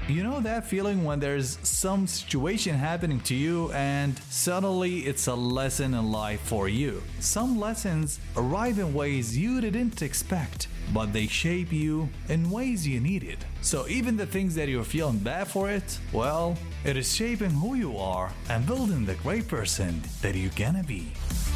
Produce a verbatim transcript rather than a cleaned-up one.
You know that feeling when there's some situation happening to you and suddenly it's a lesson in life for you. Some lessons arrive in ways you didn't expect, but they shape you in ways you needed. So even the things that you're feeling bad for it, well, it is shaping who you are and building the great person that you're gonna be.